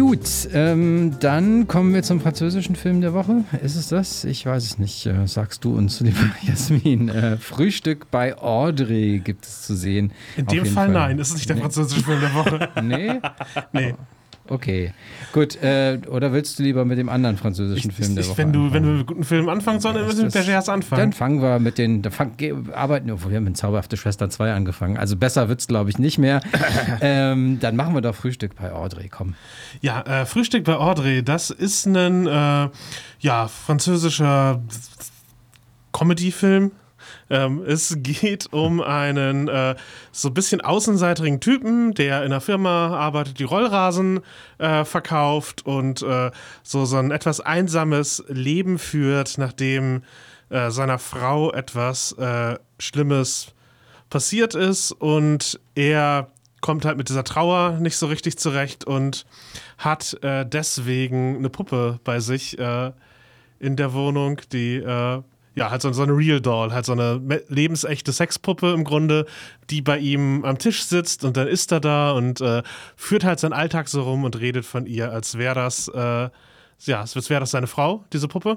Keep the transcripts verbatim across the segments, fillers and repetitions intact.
Gut, ähm, dann kommen wir zum französischen Film der Woche. Ist es das? Ich weiß es nicht. Äh, sagst du uns, lieber Jasmin. Äh, Frühstück bei Audrey gibt es zu sehen. In dem Fall, Fall nein, ist es nicht der nee. französische Film der Woche. Nee? Nee. Okay, gut. Äh, oder willst du lieber mit dem anderen französischen ich, Film der ich, Woche wenn du, anfangen? wenn wir mit guten Filmen anfangen sollen, dann müssen wir mit Bergers anfangen. Dann fangen wir mit den, da fang, arbeiten, obwohl wir haben mit Zauberhafte Schwestern zwei angefangen. Also besser wird's, glaube ich, nicht mehr. ähm, dann machen wir doch Frühstück bei Audrey, komm. Ja, äh, Frühstück bei Audrey, das ist ein äh, ja, französischer Comedy-Film. Ähm, es geht um einen äh, so ein bisschen außenseitigen Typen, der in einer Firma arbeitet, die Rollrasen äh, verkauft und äh, so, so ein etwas einsames Leben führt, nachdem äh, seiner Frau etwas äh, Schlimmes passiert ist und er kommt halt mit dieser Trauer nicht so richtig zurecht und hat äh, deswegen eine Puppe bei sich äh, in der Wohnung, die äh, ja, halt so, so eine Real Doll, halt so eine lebensechte Sexpuppe im Grunde, die bei ihm am Tisch sitzt und dann ist er da und äh, führt halt seinen Alltag so rum und redet von ihr, als wäre das, äh, ja, als wäre das seine Frau, diese Puppe.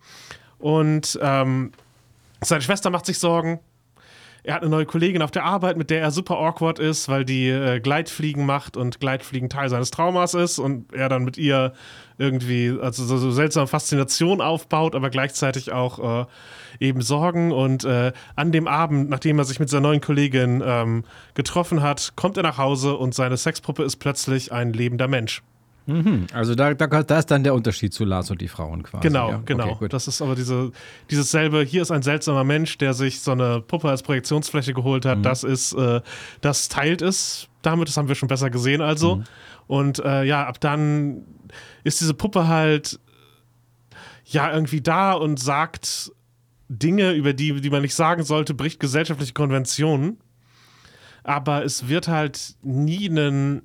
Und ähm, seine Schwester macht sich Sorgen. Er hat eine neue Kollegin auf der Arbeit, mit der er super awkward ist, weil die äh, Gleitfliegen macht und Gleitfliegen Teil seines Traumas ist und er dann mit ihr irgendwie also so, so seltsame Faszination aufbaut, aber gleichzeitig auch äh, eben Sorgen. Und äh, an dem Abend, nachdem er sich mit seiner neuen Kollegin ähm, getroffen hat, kommt er nach Hause und seine Sexpuppe ist plötzlich ein lebender Mensch. Mhm. Also da, da, da ist dann der Unterschied zu Lars und die Frauen quasi. Genau, ja. genau. Okay, das ist aber diese, dieses selbe, hier ist ein seltsamer Mensch, der sich so eine Puppe als Projektionsfläche geholt hat, mhm. das ist, äh, das teilt es damit, das haben wir schon besser gesehen also. Mhm. Und äh, ja, ab dann ist diese Puppe halt ja irgendwie da und sagt Dinge, über die, die man nicht sagen sollte, bricht gesellschaftliche Konventionen. Aber es wird halt nie ein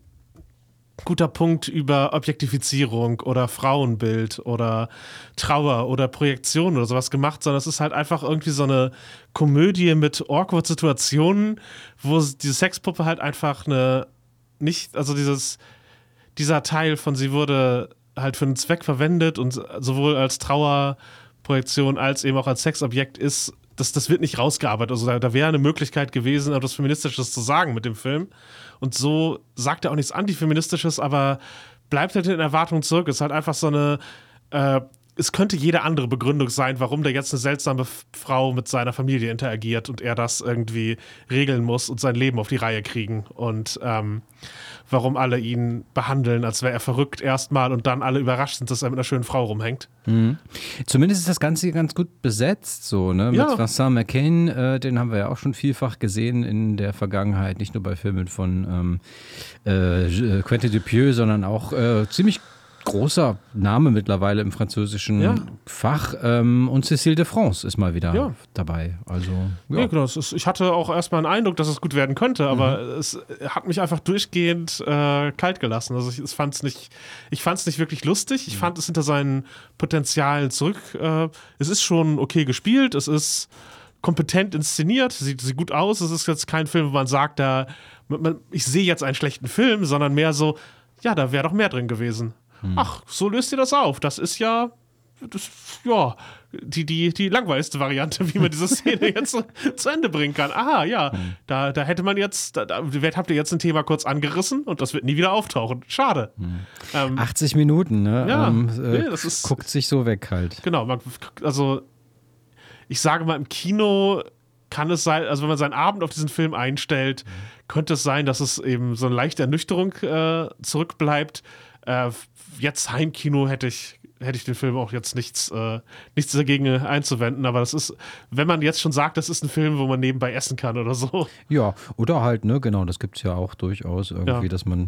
guter Punkt über Objektifizierung oder Frauenbild oder Trauer oder Projektion oder sowas gemacht, sondern es ist halt einfach irgendwie so eine Komödie mit awkward Situationen, wo diese Sexpuppe halt einfach eine nicht, also dieses dieser Teil von sie wurde halt für einen Zweck verwendet und sowohl als Trauerprojektion als eben auch als Sexobjekt ist, das, das wird nicht rausgearbeitet. Also da, da wäre eine Möglichkeit gewesen, etwas Feministisches zu sagen mit dem Film. Und so sagt er auch nichts Antifeministisches, aber bleibt halt in Erwartung zurück. Es ist halt einfach so eine, äh, es könnte jede andere Begründung sein, warum da jetzt eine seltsame F- Frau mit seiner Familie interagiert und er das irgendwie regeln muss und sein Leben auf die Reihe kriegen. Und ähm, warum alle ihn behandeln, als wäre er verrückt erstmal und dann alle überrascht sind, dass er mit einer schönen Frau rumhängt. Mhm. Zumindest ist das Ganze ganz gut besetzt, so, ne? Mit Ja. Vincent McCain, äh, den haben wir ja auch schon vielfach gesehen in der Vergangenheit, nicht nur bei Filmen von ähm, äh, Quentin Dupieux, sondern auch äh, ziemlich großer Name mittlerweile im französischen Ja. Fach. Ähm, und Cécile de France ist mal wieder Ja. dabei. Also, ja. Ja, genau. Es ist, ich hatte auch erstmal einen Eindruck, dass es gut werden könnte, aber mhm. es hat mich einfach durchgehend äh, kalt gelassen. Also ich, ich fand es nicht, ich fand's nicht wirklich lustig. Ich mhm. fand es hinter seinen Potenzialen zurück. Äh, es ist schon okay gespielt, es ist kompetent inszeniert, sieht, sieht gut aus. Es ist jetzt kein Film, wo man sagt, da, man, ich sehe jetzt einen schlechten Film, sondern mehr so, ja, da wäre doch mehr drin gewesen. Ach, so löst ihr das auf. Das ist ja, das, ja, die, die, die langweiligste Variante, wie man diese Szene jetzt zu, zu Ende bringen kann. Aha, ja, hm. da, da hätte man jetzt, da, da habt ihr jetzt ein Thema kurz angerissen und das wird nie wieder auftauchen. Schade. Hm. Ähm, achtzig Minuten, ne? Ja, ähm, äh, nee, das ist, guckt sich so weg halt. Genau, man, also ich sage mal, im Kino kann es sein, also wenn man seinen Abend auf diesen Film einstellt, könnte es sein, dass es eben so eine leichte Ernüchterung äh, zurückbleibt. Äh, jetzt Heimkino hätte ich, hätte ich den Film auch jetzt nichts, äh, nichts dagegen einzuwenden, aber das ist, wenn man jetzt schon sagt, das ist ein Film, wo man nebenbei essen kann oder so. Ja, oder halt, ne, genau, das gibt es ja auch durchaus irgendwie, ja. dass man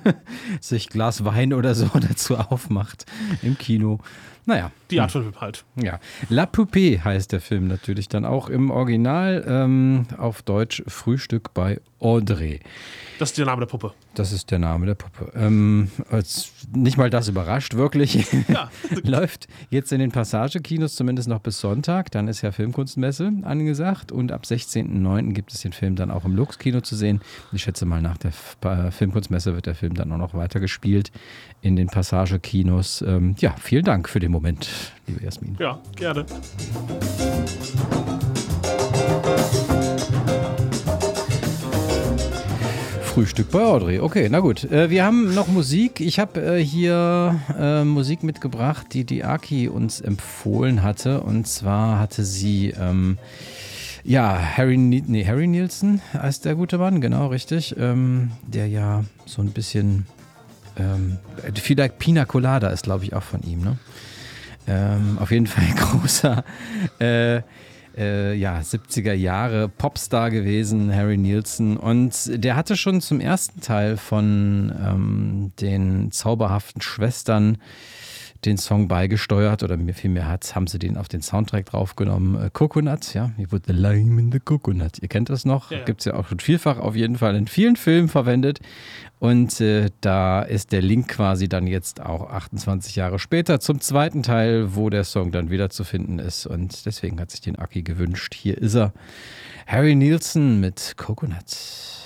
sich Glas Wein oder so dazu aufmacht im Kino. Naja. Die Art von Film halt. Ja. La Poupée heißt der Film natürlich dann auch im Original, ähm, auf Deutsch Frühstück bei Audrey. Das ist der Name der Puppe. das ist der Name der Puppe. Ähm, als, nicht mal das überrascht, wirklich. Ja. Läuft jetzt in den Passagekinos zumindest noch bis Sonntag. Dann ist ja Filmkunstmesse angesagt. Und ab sechzehnten neunten gibt es den Film dann auch im Lux-Kino zu sehen. Ich schätze mal, nach der F- Filmkunstmesse wird der Film dann auch noch weiter gespielt in den Passagekinos. Ähm, ja, vielen Dank für den Moment, liebe Jasmin. Ja, gerne. Frühstück bei Audrey. Okay, na gut. Äh, wir haben noch Musik. Ich habe äh, hier äh, Musik mitgebracht, die die Aki uns empfohlen hatte. Und zwar hatte sie, ähm, ja, Harry, nee, Harry Nilsson heißt der gute Mann, genau, richtig. Ähm, der ja so ein bisschen, ähm, vielleicht Pina Colada ist, glaube ich, auch von ihm, ne? Ähm, auf jeden Fall ein großer, äh, Äh, ja, siebziger Jahre Popstar gewesen, Harry Nilsson. Und der hatte schon zum ersten Teil von ähm, den zauberhaften Schwestern den Song beigesteuert, oder vielmehr hat, haben sie den auf den Soundtrack draufgenommen. Äh, Coconut, ja, hier wurde The Lime in the Coconut. Ihr kennt das noch, ja, ja. Gibt es ja auch schon vielfach auf jeden Fall in vielen Filmen verwendet. Und äh, da ist der Link quasi dann jetzt auch achtundzwanzig Jahre später zum zweiten Teil, wo der Song dann wieder zu finden ist. Und deswegen hat sich den Aki gewünscht. Hier ist er. Harry Nilsson mit Coconut.